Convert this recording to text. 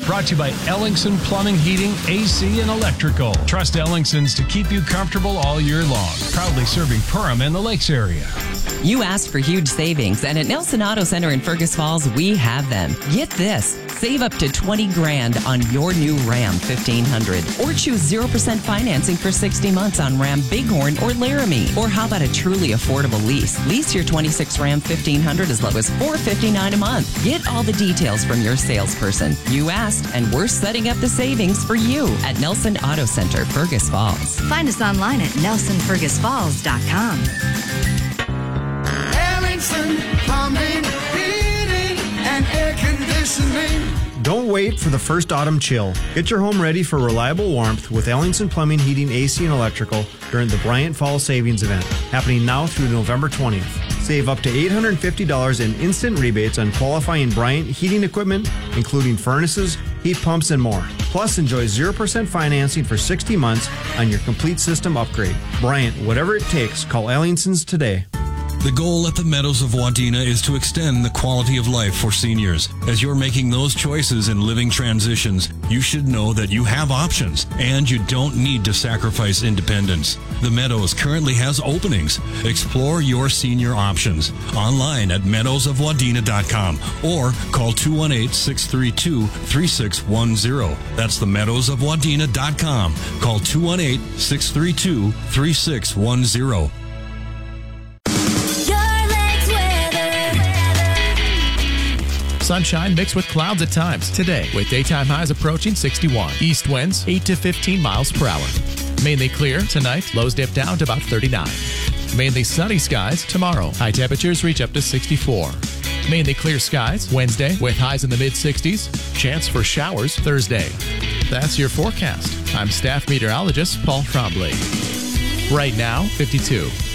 Brought to you by Ellingson Plumbing, Heating, AC, and Electrical. Trust Ellingson's to keep you comfortable all year long. Proudly serving Perham and the Lakes area. You asked for huge savings, and at Nelson Auto Center in Fergus Falls, we have them. Get this. Save up to $20,000 on your new Ram 1500. Or choose 0% financing for 60 months on Ram Bighorn or Laramie. Or how about a truly affordable lease? Lease your 26 Ram 1500 as low as $459 a month. Get all the details from your salesperson. You asked, and we're setting up the savings for you at Nelson Auto Center, Fergus Falls. Find us online at nelsonfergusfalls.com. Plumbing, heating, and air conditioning. Don't wait for the first autumn chill. Get your home ready for reliable warmth with Ellingson Plumbing, Heating, AC, and Electrical during the Bryant Fall Savings Event, happening now through November 20th. Save up to $850 in instant rebates on qualifying Bryant heating equipment, including furnaces, heat pumps, and more. Plus, enjoy 0% financing for 60 months on your complete system upgrade. Bryant, whatever it takes, call Ellingson's today. The goal at the Meadows of Wadena is to extend the quality of life for seniors. As you're making those choices in living transitions, you should know that you have options and you don't need to sacrifice independence. The Meadows currently has openings. Explore your senior options online at meadowsofwadena.com or call 218-632-3610. That's the meadowsofwadena.com. Call 218-632-3610. Sunshine mixed with clouds at times today, with daytime highs approaching 61. East winds 8 to 15 miles per hour. Mainly clear tonight, lows dip down to about 39. Mainly sunny skies tomorrow. High temperatures reach up to 64. Mainly clear skies Wednesday with highs in the mid-60s. Chance for showers Thursday. That's your forecast. I'm staff meteorologist Paul Trombley. Right now, 52.